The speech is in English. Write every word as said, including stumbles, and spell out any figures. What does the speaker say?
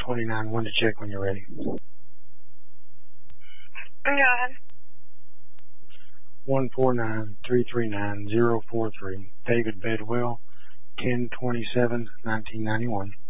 twenty-nine one to check when you're ready. Go ahead. one four nine three three nine zero four three. David Bedwell, ten twenty-seven nineteen ninety-one.